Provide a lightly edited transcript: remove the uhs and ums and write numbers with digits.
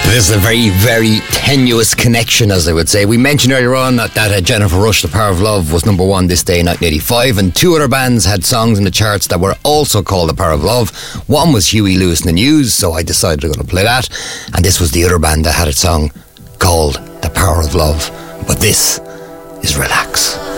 This is a very, very tenuous connection, as I would say. We mentioned earlier on that Jennifer Rush, The Power of Love, was number one this day in 1985, and two other bands had songs in the charts that were also called The Power of Love. One was Huey Lewis and the News, so I decided I'm going to play that, and this was the other band that had a song called The Power of Love. But this is Relax.